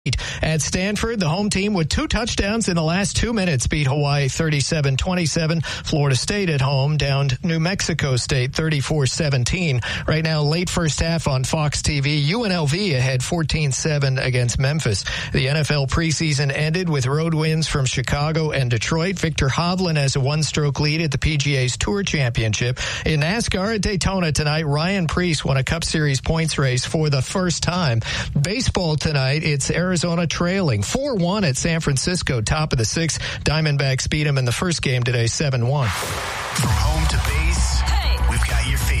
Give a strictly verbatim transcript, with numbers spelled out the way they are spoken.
At Stanford, the home team with two touchdowns in the last two minutes beat Hawaii thirty-seven twenty-seven. Florida State at home downed New Mexico State thirty-four seventeen. Right now, late first half on Fox T V, U N L V ahead fourteen seven against Memphis. The N F L preseason ended with road wins from Chicago and Detroit. Victor Hovland has a one-stroke lead at the P G A's Tour Championship. In NASCAR at Daytona tonight, Ryan Preece won a Cup Series points race for the first time. Baseball tonight, it's Arizona Arizona trailing four one at San Francisco, top of the sixth. Diamondbacks beat them in the first game today, seven one. From home to base, hey, we've got your favorite.